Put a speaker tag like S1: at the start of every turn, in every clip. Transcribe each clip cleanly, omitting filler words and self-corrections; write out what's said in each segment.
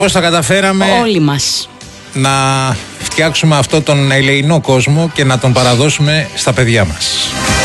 S1: Πώς θα καταφέραμε
S2: όλοι μας
S1: να φτιάξουμε αυτό τον ελεεινό κόσμο και να τον παραδώσουμε στα παιδιά μας.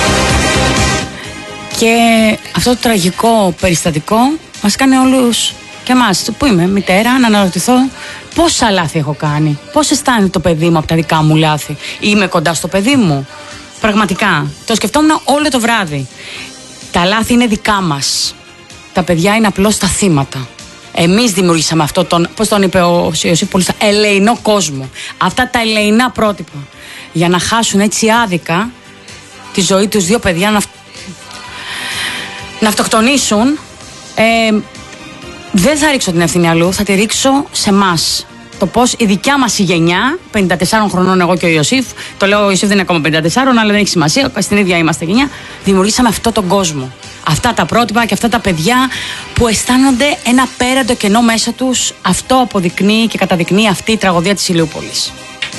S2: Και αυτό το τραγικό περιστατικό μας κάνει όλους και εμάς που είμαι μητέρα να αναρωτηθώ πόσα λάθη έχω κάνει, πώς αισθάνεται το παιδί μου από τα δικά μου λάθη, είμαι κοντά στο παιδί μου. Πραγματικά το σκεφτόμουν όλο το βράδυ. Τα λάθη είναι δικά μας, τα παιδιά είναι απλώς τα θύματα. Εμείς δημιουργήσαμε αυτό τον, πώς τον είπε ο Ιωσήφ πολύ, ελεεινό κόσμο. Αυτά τα ελεεινά πρότυπα. Για να χάσουν έτσι άδικα τη ζωή τους δύο παιδιά, να αυτοκτονήσουν. Δεν θα ρίξω την ευθύνη αλλού, θα τη ρίξω σε εμάς. Το πώς η δικιά μας η γενιά, 54 χρονών εγώ και ο Ιωσήφ, το λέω ο Ιωσήφ δεν είναι ακόμα 54, αλλά δεν έχει σημασία, στην ίδια είμαστε γενιά, δημιουργήσαμε αυτόν τον κόσμο. Αυτά τα πρότυπα και αυτά τα παιδιά που αισθάνονται ένα πέραντο κενό μέσα τους. Αυτό αποδεικνύει και καταδεικνύει αυτή η τραγωδία της Ηλιούπολης.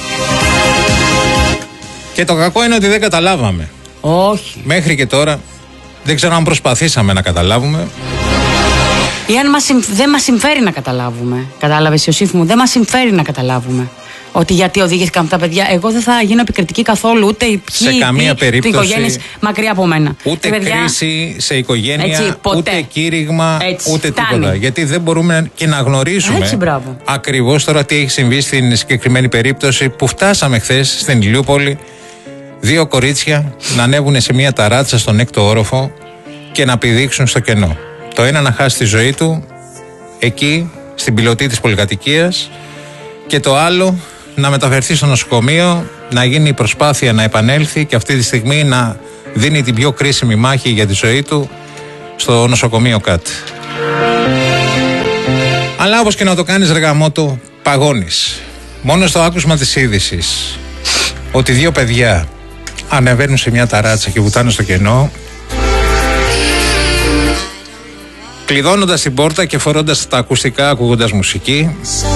S1: Και το κακό είναι ότι δεν καταλάβαμε.
S2: Όχι.
S1: Μέχρι και τώρα δεν ξέρω αν προσπαθήσαμε να καταλάβουμε.
S2: Ή αν δεν μας συμφέρει να καταλάβουμε. Κατάλαβες, Ιωσήφ μου, δεν μας συμφέρει να καταλάβουμε. Ότι γιατί οδηγήθηκαν αυτά τα παιδιά. Εγώ δεν θα γίνω επικριτική καθόλου, ούτε οι ποιοι,
S1: σε καμία περίπτωση,
S2: οικογένειες μακριά από μένα.
S1: Ούτε παιδιά, κρίση σε οικογένεια,
S2: έτσι,
S1: ούτε κήρυγμα,
S2: έτσι,
S1: ούτε
S2: φτάνει.
S1: τίποτα. Γιατί δεν μπορούμε και να γνωρίσουμε ακριβώς τώρα τι έχει συμβεί στην συγκεκριμένη περίπτωση που φτάσαμε χθες στην Ηλιούπολη. Δύο κορίτσια να ανέβουν σε μια ταράτσα στον 6ο όροφο και να πηδήξουν στο κενό. Το ένα να χάσει τη ζωή του εκεί, στην πιλωτή της πολυκατοικίας, και το άλλο να μεταφερθεί στο νοσοκομείο, να γίνει η προσπάθεια να επανέλθει και αυτή τη στιγμή να δίνει την πιο κρίσιμη μάχη για τη ζωή του στο νοσοκομείο ΚΑΤ. Αλλά όπως και να το κάνεις ρε γαμώτο, παγώνεις. Μόνο στο άκουσμα της είδησης ότι δύο παιδιά ανεβαίνουν σε μια ταράτσα και βουτάνε στο κενό, κλειδώνοντας την πόρτα και φορώντας τα ακουστικά, ακούγοντας μουσική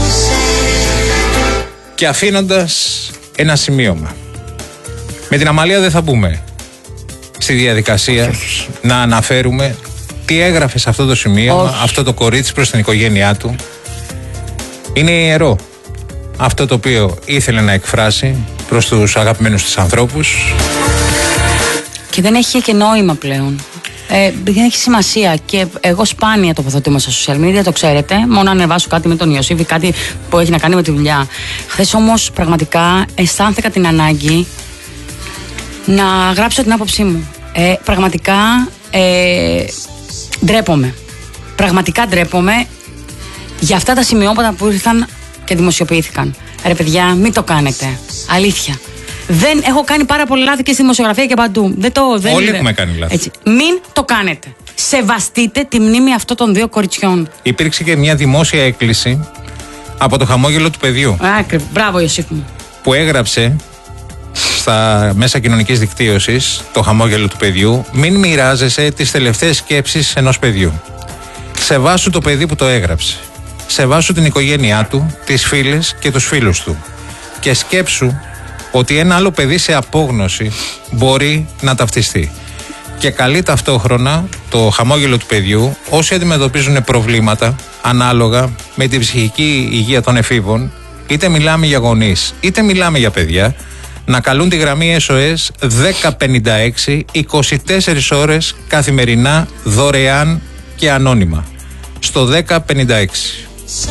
S1: και αφήνοντας ένα σημείωμα. Με την Αμαλία δεν θα μπούμε στη διαδικασία να αναφέρουμε τι έγραφε σε αυτό το σημείωμα, αυτό το κορίτσι προς την οικογένειά του. Είναι ιερό αυτό το οποίο ήθελε να εκφράσει προς τους αγαπημένους της ανθρώπους.
S2: Και δεν έχει και νόημα πλέον. Δεν έχει σημασία και εγώ σπάνια τοποθετούμαι στα social media, το ξέρετε. Μόνο αν ανεβάσω κάτι με τον Ιωσήφ ή κάτι που έχει να κάνει με τη δουλειά. Χθες όμως πραγματικά αισθάνθηκα την ανάγκη να γράψω την άποψή μου. Πραγματικά ντρέπομαι. Πραγματικά ντρέπομαι για αυτά τα σημειώματα που ήρθαν και δημοσιοποιήθηκαν. Ρε παιδιά, μην το κάνετε. Αλήθεια. Δεν έχω κάνει πάρα πολλά λάθη και στη δημοσιογραφία και παντού.
S1: Όλοι έχουμε κάνει λάθη.
S2: Έτσι. Μην το κάνετε. Σεβαστείτε τη μνήμη αυτών των δύο κοριτσιών.
S1: Υπήρξε και μια δημόσια έκκληση από το χαμόγελο του παιδιού.
S2: Μπράβο, Ιωσήφ μου.
S1: Που έγραψε στα μέσα κοινωνικής δικτύωσης το χαμόγελο του παιδιού: μην μοιράζεσαι τις τελευταίες σκέψεις ενός παιδιού. Σεβάσου το παιδί που το έγραψε. Σεβάσου την οικογένειά του, τις φίλες και τους φίλους του. Και σκέψου ότι ένα άλλο παιδί σε απόγνωση μπορεί να ταυτιστεί. Και καλεί ταυτόχρονα το χαμόγελο του παιδιού όσοι αντιμετωπίζουν προβλήματα ανάλογα με την ψυχική υγεία των εφήβων, είτε μιλάμε για γονείς είτε μιλάμε για παιδιά, να καλούν τη γραμμή SOS 1056 24 ώρες καθημερινά, δωρεάν και ανώνυμα. Στο 1056.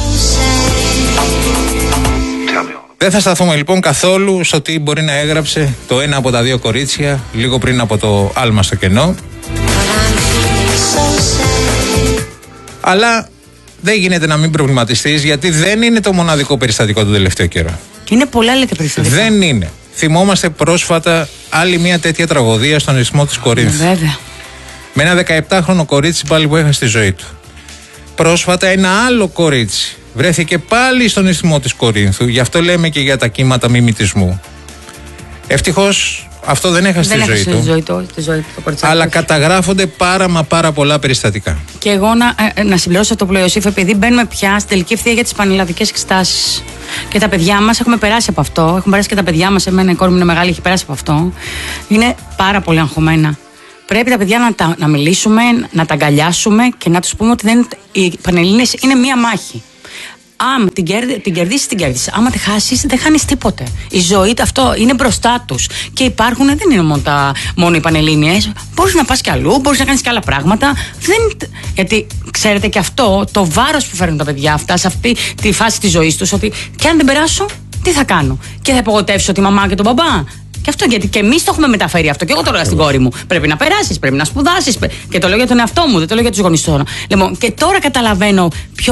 S1: Δεν θα σταθούμε λοιπόν καθόλου στο τι μπορεί να έγραψε το ένα από τα δύο κορίτσια λίγο πριν από το άλμα στο κενό. Αλλά δεν γίνεται να μην προβληματιστείς, γιατί δεν είναι το μοναδικό περιστατικό του τελευταίο καιρό.
S2: Είναι πολλά λέτε περιστατικά.
S1: Δεν είναι. Θυμόμαστε πρόσφατα άλλη μια τέτοια τραγωδία στον Ισθμό της Κορίνθου.
S2: Βέβαια.
S1: Με ένα 17χρονο κορίτσι πάλι που έχασε τη ζωή του. Πρόσφατα ένα άλλο κορίτσι βρέθηκε πάλι στον Ισθμό της Κορίνθου, γι' αυτό λέμε και για τα κύματα μιμητισμού. Ευτυχώς αυτό δεν έχασε τη ζωή του. Αλλά καταγράφονται πάρα πολλά περιστατικά.
S2: Και εγώ να συμπληρώσω το Ιωσήφ, επειδή μπαίνουμε πια στην τελική ευθεία για τις πανελλαδικές εξετάσεις. Και τα παιδιά μας έχουμε περάσει από αυτό. Έχουν περάσει και τα παιδιά μας. Εμένα η κόρη μου είναι μεγάλη, έχει περάσει από αυτό. Είναι πάρα πολύ αγχωμένα. Πρέπει τα παιδιά να μιλήσουμε, να τα αγκαλιάσουμε και να τους πούμε ότι οι Πανελλήνιες είναι μία μάχη. Άμα την κερδίσεις, την κερδίσεις. Άμα τη χάσεις, δεν χάνεις τίποτε. Η ζωή αυτό είναι μπροστά τους. Και υπάρχουν, δεν είναι μόνο οι Πανελλήνιες. Μπορείς να πας κι αλλού, μπορείς να κάνεις κι άλλα πράγματα. Γιατί ξέρετε και αυτό, το βάρος που φέρνουν τα παιδιά αυτά σε αυτή τη φάση της ζωής τους, ότι και αν δεν περάσω, τι θα κάνω? Και θα απογοητεύσω τη μαμά και τον μπαμπά. Και αυτό γιατί και εμείς το έχουμε μεταφέρει αυτό. Και εγώ το λέω στην κόρη μου. Πρέπει να περάσεις, πρέπει να σπουδάσεις. Και το λέω για τον εαυτό μου, δεν το λέω για τους γονείς τώρα. Λοιπόν, και τώρα καταλαβαίνω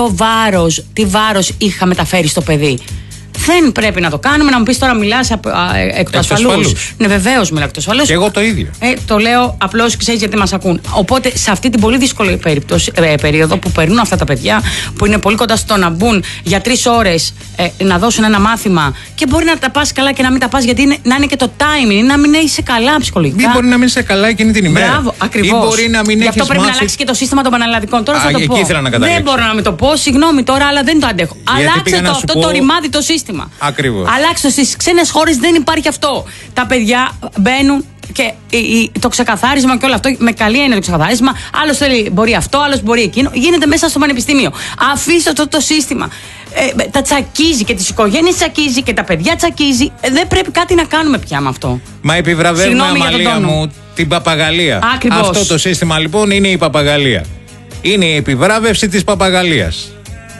S2: τι βάρος είχα μεταφέρει στο παιδί. Δεν πρέπει να το κάνουμε. Να μου πεις τώρα, μιλάς εκ του ασφαλούς. Ναι, βεβαίως μιλάω εκ του ασφαλούς.
S1: Και εγώ το ίδιο.
S2: Το λέω απλώς, ξέρεις, γιατί μας ακούν. Οπότε σε αυτή την πολύ δύσκολη περίοδο που περνούν αυτά τα παιδιά, που είναι πολύ κοντά στο να μπουν για 3 ώρες να δώσουν ένα μάθημα, και μπορεί να τα πας καλά και να μην τα πας, γιατί να είναι και το timing, να μην είσαι καλά ψυχολογικά.
S1: Ή μπορεί να μην είσαι καλά εκείνη την ημέρα.
S2: Μπράβο, ακριβώς.
S1: Ή μπορεί να μην
S2: Γι' αυτό πρέπει να αλλάξει και το σύστημα των πανελλαδικών. Τώρα θα το πω. Δεν μπορώ να μην το πω, συγγνώμη τώρα, αλλά δεν το αντέχω. Αλλάξε αυτό το ρημάδι το σύστημα.
S1: Ακριβώς.
S2: Αλλάξτε, στις ξένες χώρες δεν υπάρχει αυτό. Τα παιδιά μπαίνουν και το ξεκαθάρισμα και όλο αυτό, με καλή έννοια το ξεκαθάρισμα. Άλλος θέλει, μπορεί αυτό, άλλος μπορεί εκείνο. Γίνεται μέσα στο πανεπιστήμιο. Αφήστε αυτό το σύστημα. Τα τσακίζει και τις οικογένειες τσακίζει και τα παιδιά τσακίζει. Δεν πρέπει κάτι να κάνουμε πια με αυτό.
S1: Μα επιβραβεύουμε, Αμαλία μου, την παπαγαλία.
S2: Ακριβώς.
S1: Αυτό το σύστημα λοιπόν είναι η παπαγαλία. Είναι η επιβράβευση της παπαγαλίας.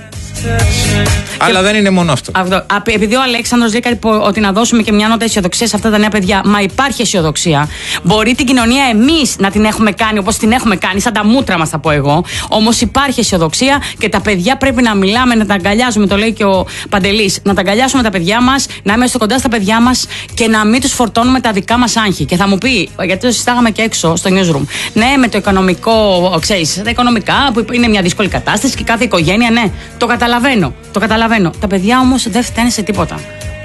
S1: Αλλά δεν είναι μόνο αυτό.
S2: Επειδή ο Αλέξανδρος λέει ότι να δώσουμε και μια νότα αισιοδοξία σε αυτά τα νέα παιδιά, μα υπάρχει αισιοδοξία. Μπορεί την κοινωνία εμείς να την έχουμε κάνει όπως την έχουμε κάνει, σαν τα μούτρα μας θα πω εγώ. Όμως υπάρχει αισιοδοξία και τα παιδιά πρέπει να μιλάμε, να τα αγκαλιάζουμε. Το λέει και ο Παντελής. Να τα αγκαλιάσουμε τα παιδιά μας, να είμαστε κοντά στα παιδιά μας και να μην τους φορτώνουμε τα δικά μας άγχη. Και θα μου πει, γιατί το συστάγαμε και έξω στο newsroom. Ναι, με το οικονομικό, ξέρεις, τα οικονομικά που είναι μια δύσκολη κατάσταση και κάθε οικογένεια, ναι, το καταλαβαίνω. Το καταλαβαίνω. Τα παιδιά όμως δεν φταίνουν σε τίποτα.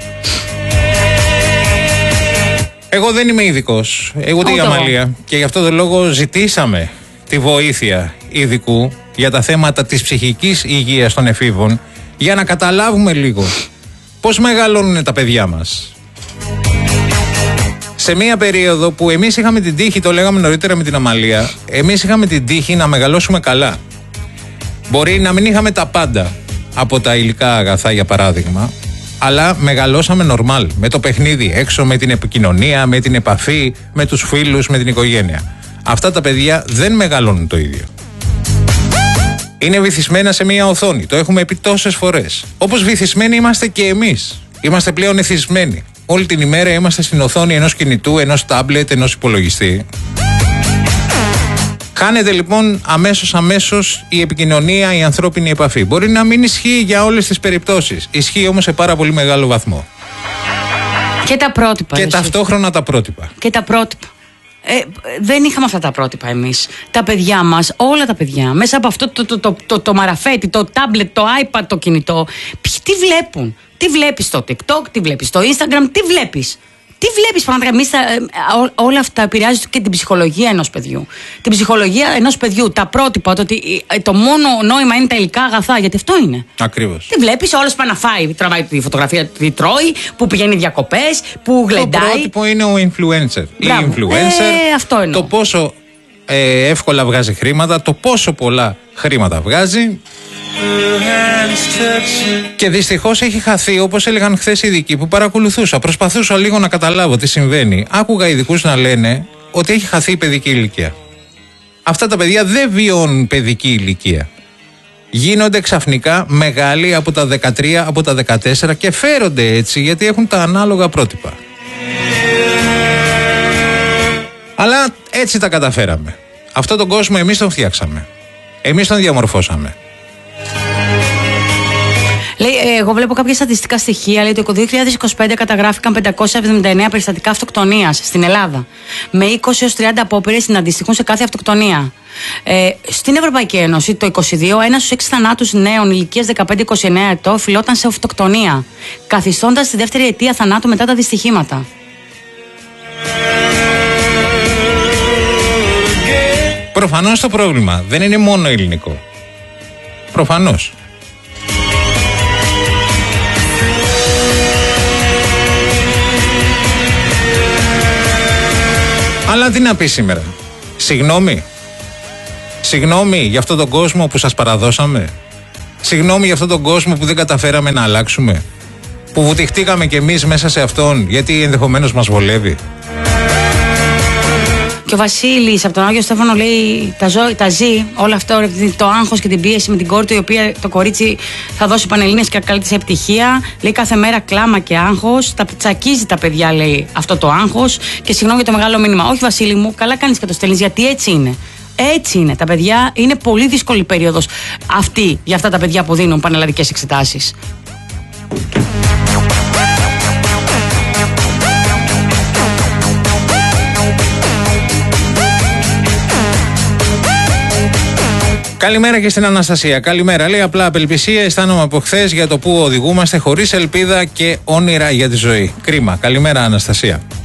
S1: Εγώ δεν είμαι ειδικός, ούτε η Αμαλία. Και γι' αυτό τον λόγο ζητήσαμε τη βοήθεια ειδικού για τα θέματα της ψυχικής υγείας των εφήβων, για να καταλάβουμε λίγο πώς μεγαλώνουν τα παιδιά μας. Σε μία περίοδο που εμείς είχαμε την τύχη, το λέγαμε νωρίτερα με την Αμαλία, εμείς είχαμε την τύχη να μεγαλώσουμε καλά. Μπορεί να μην είχαμε τα πάντα από τα υλικά αγαθά, για παράδειγμα, αλλά μεγαλώσαμε νορμάλ, με το παιχνίδι έξω, με την επικοινωνία, με την επαφή, με τους φίλους, με την οικογένεια. Αυτά τα παιδιά δεν μεγαλώνουν το ίδιο. Είναι βυθισμένα σε μία οθόνη, το έχουμε πει τόσες φορές. Όπως βυθισμένοι είμαστε και εμείς. Είμαστε πλέον εθισμένοι. Όλη την ημέρα είμαστε στην οθόνη ενός κινητού, ενός τάμπλετ, ενός υπολογιστή. Χάνεται λοιπόν αμέσως η επικοινωνία, η ανθρώπινη επαφή. Μπορεί να μην ισχύει για όλες τις περιπτώσεις. Ισχύει όμως σε πάρα πολύ μεγάλο βαθμό.
S2: Και τα πρότυπα.
S1: Και ταυτόχρονα τα πρότυπα.
S2: Και τα πρότυπα. Δεν είχαμε αυτά τα πρότυπα εμείς. Τα παιδιά μας, όλα τα παιδιά, μέσα από αυτό το μαραφέτι, το τάμπλετ, το iPad, το κινητό, τι βλέπουν? Τι βλέπεις στο TikTok, τι βλέπεις στο Instagram, τι βλέπεις? Τι βλέπεις πραγματικά? Όλα αυτά επηρεάζουν και την ψυχολογία ενός παιδιού. Την ψυχολογία ενός παιδιού, τα πρότυπα, ότι το μόνο νόημα είναι τα υλικά αγαθά, γιατί αυτό είναι.
S1: Ακριβώς.
S2: Τι βλέπεις, όλος πάει να φάει, τραβάει τη φωτογραφία, τη τρώει, που πηγαίνει διακοπές, που γλεντάει.
S1: Το πρότυπο είναι ο influencer.
S2: Μπράβο.
S1: Η influencer,
S2: αυτό εννοώ.
S1: το πόσο εύκολα βγάζει χρήματα, το πόσο πολλά χρήματα βγάζει. Και δυστυχώς έχει χαθεί, όπως έλεγαν χθες οι ειδικοί που παρακολουθούσα. Προσπαθούσα λίγο να καταλάβω τι συμβαίνει. Άκουγα ειδικούς να λένε ότι έχει χαθεί η παιδική ηλικία. Αυτά τα παιδιά δεν βιώνουν παιδική ηλικία. Γίνονται ξαφνικά μεγάλοι από τα 13, από τα 14 και φέρονται έτσι γιατί έχουν τα ανάλογα πρότυπα. Αλλά έτσι τα καταφέραμε. Αυτόν τον κόσμο εμείς τον φτιάξαμε. Εμείς τον διαμορφώσαμε.
S2: Λέει, εγώ βλέπω κάποια στατιστικά στοιχεία. Λέει, το 2025 καταγράφηκαν 579 περιστατικά αυτοκτονίας στην Ελλάδα. Με 20-30 απόπειρες να αντιστοιχούν σε κάθε αυτοκτονία. Στην Ευρωπαϊκή Ένωση το 2022, 1 στους 6 θανάτους νέων ηλικίας 15-29 ετών οφειλόταν σε αυτοκτονία, καθιστώντας τη δεύτερη αιτία θανάτου μετά τα δυστυχήματα.
S1: Προφανώς το πρόβλημα δεν είναι μόνο ελληνικό. Προφανώς. Αλλά τι να πει σήμερα? Συγγνώμη για αυτόν τον κόσμο που σας παραδώσαμε. Συγγνώμη για αυτόν τον κόσμο που δεν καταφέραμε να αλλάξουμε. Που βουτυχτήκαμε κι εμείς μέσα σε αυτόν, γιατί ενδεχομένως μας βολεύει.
S2: Και ο Βασίλης από τον Άγιο Στέφανο λέει: τα ζει όλο αυτό, το άγχος και την πίεση με την κόρη του, η οποία το κορίτσι θα δώσει πανελλήνιες και καλή της επιτυχία. Λέει κάθε μέρα κλάμα και άγχος. Τα τσακίζει τα παιδιά, λέει, αυτό το άγχος. Και συγγνώμη για το μεγάλο μήνυμα. Όχι, Βασίλη μου, καλά κάνεις και το στέλνεις, γιατί έτσι είναι. Έτσι είναι. Τα παιδιά είναι πολύ δύσκολη περίοδος αυτή για αυτά τα παιδιά που δίνουν πανελλαδικές εξετάσεις.
S1: Καλημέρα και στην Αναστασία. Καλημέρα. Λέει απλά απελπισία. Αισθάνομαι από χθες για το που οδηγούμαστε, χωρίς ελπίδα και όνειρα για τη ζωή. Κρίμα. Καλημέρα, Αναστασία.